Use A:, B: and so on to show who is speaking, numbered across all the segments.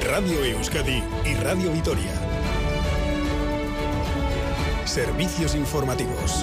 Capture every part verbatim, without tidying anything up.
A: Radio Euskadi y Radio Vitoria. Servicios informativos.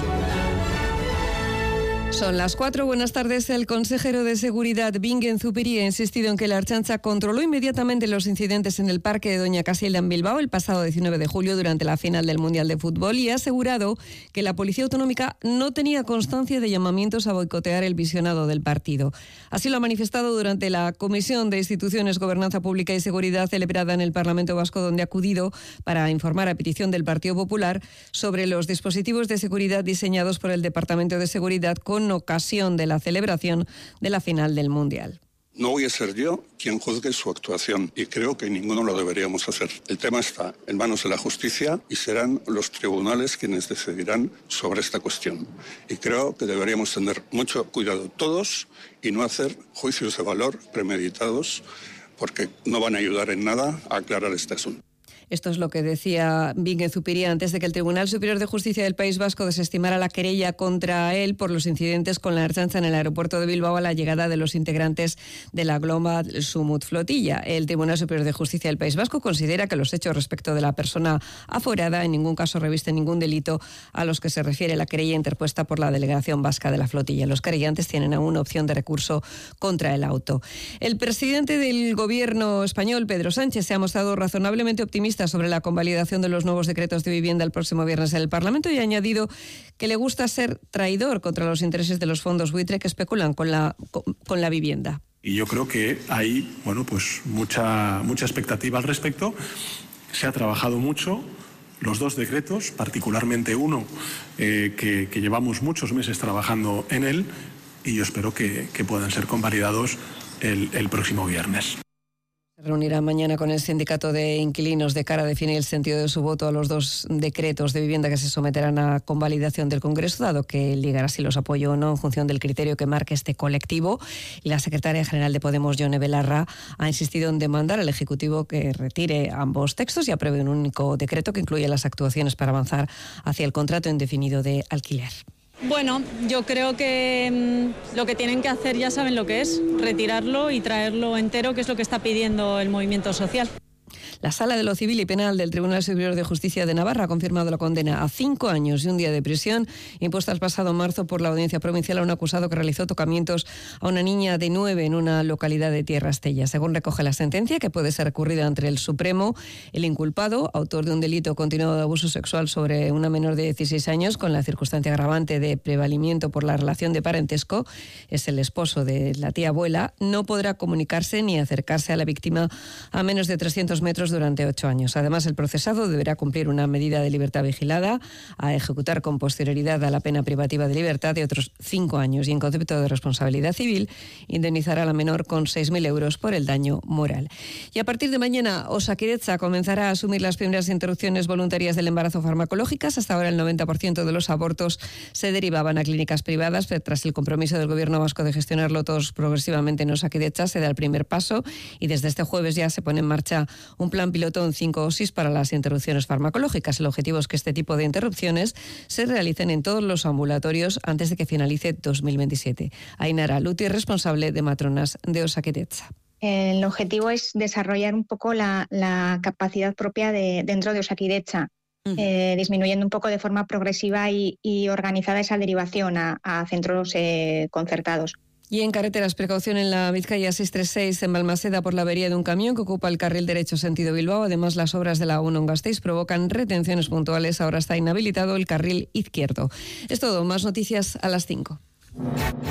B: Son las cuatro. Buenas tardes. El consejero de Seguridad, Bingen Zupiri, ha insistido en que la Ertzaintza controló inmediatamente los incidentes en el Parque de Doña Casilda en Bilbao el pasado diecinueve de julio durante la final del Mundial de Fútbol y ha asegurado que la Policía Autonómica no tenía constancia de llamamientos a boicotear el visionado del partido. Así lo ha manifestado durante la Comisión de Instituciones, Gobernanza Pública y Seguridad celebrada en el Parlamento Vasco, donde ha acudido para informar a petición del Partido Popular sobre los dispositivos de seguridad diseñados por el Departamento de Seguridad con ocasión de la celebración de la final del Mundial.
C: No voy a ser yo quien juzgue su actuación y creo que ninguno lo deberíamos hacer. El tema está en manos de la justicia y serán los tribunales quienes decidirán sobre esta cuestión. Y creo que deberíamos tener mucho cuidado todos y no hacer juicios de valor premeditados porque no van a ayudar en nada a aclarar este asunto.
B: Esto es lo que decía Bingen Zupiri antes de que el Tribunal Superior de Justicia del País Vasco desestimara la querella contra él por los incidentes con la Ertzaintza en el aeropuerto de Bilbao a la llegada de los integrantes de la Global Sumut Flotilla. El Tribunal Superior de Justicia del País Vasco considera que los hechos respecto de la persona aforada en ningún caso revisten ningún delito a los que se refiere la querella interpuesta por la Delegación Vasca de la Flotilla. Los querellantes tienen aún opción de recurso contra el auto. El presidente del Gobierno español, Pedro Sánchez, se ha mostrado razonablemente optimista sobre la convalidación de los nuevos decretos de vivienda el próximo viernes en el Parlamento y ha añadido que le gusta ser traidor contra los intereses de los fondos buitre que especulan con la, con, con la vivienda.
D: Y yo creo que hay, bueno, pues mucha, mucha expectativa al respecto. Se ha trabajado mucho. Los dos decretos, particularmente uno eh, que, que llevamos muchos meses trabajando en él, y yo espero que, que puedan ser convalidados el, el próximo viernes.
B: Se reunirá mañana con el sindicato de inquilinos de cara a definir el sentido de su voto a los dos decretos de vivienda que se someterán a convalidación del Congreso, dado que él ligará si los apoya o no en función del criterio que marque este colectivo. Y la secretaria general de Podemos, Yone Belarra, ha insistido en demandar al Ejecutivo que retire ambos textos y apruebe un único decreto que incluya las actuaciones para avanzar hacia el contrato indefinido de alquiler.
E: Bueno, yo creo que mmm, lo que tienen que hacer ya saben lo que es, retirarlo y traerlo entero, que es lo que está pidiendo el movimiento social.
B: La Sala de lo Civil y Penal del Tribunal Superior de Justicia de Navarra ha confirmado la condena a cinco años y un día de prisión impuesta el pasado marzo por la Audiencia Provincial a un acusado que realizó tocamientos a una niña de nueve en una localidad de Tierra Estella. Según recoge la sentencia, que puede ser recurrida ante el Supremo, el inculpado, autor de un delito continuado de abuso sexual sobre una menor de dieciséis años con la circunstancia agravante de prevalimiento por la relación de parentesco, es el esposo de la tía abuela, no podrá comunicarse ni acercarse a la víctima a menos de trescientos metros durante ocho años. Además, el procesado deberá cumplir una medida de libertad vigilada a ejecutar con posterioridad a la pena privativa de libertad de otros cinco años y en concepto de responsabilidad civil indemnizará a la menor con seis mil euros por el daño moral. Y a partir de mañana, Osakidetza comenzará a asumir las primeras interrupciones voluntarias del embarazo farmacológicas. Hasta ahora el noventa por ciento de los abortos se derivaban a clínicas privadas, pero tras el compromiso del Gobierno vasco de gestionarlo todos progresivamente en Osakidetza se da el primer paso y desde este jueves ya se pone en marcha un plan piloto en cinco osis para las interrupciones farmacológicas. El objetivo es que este tipo de interrupciones se realicen en todos los ambulatorios antes de que finalice dos mil veintisiete. Ainara Luti, responsable de matronas de Osakidetza.
F: El objetivo es desarrollar un poco la, la capacidad propia de, dentro de Osakidetza, uh-huh. eh, disminuyendo un poco de forma progresiva y, y organizada esa derivación a, a centros eh, concertados.
B: Y en carreteras, precaución en la Vizcaya seiscientos treinta y seis en Balmaseda por la avería de un camión que ocupa el carril derecho sentido Bilbao. Además, las obras de la A uno en Gasteiz provocan retenciones puntuales. Ahora está inhabilitado el carril izquierdo. Es todo. Más noticias a las cinco.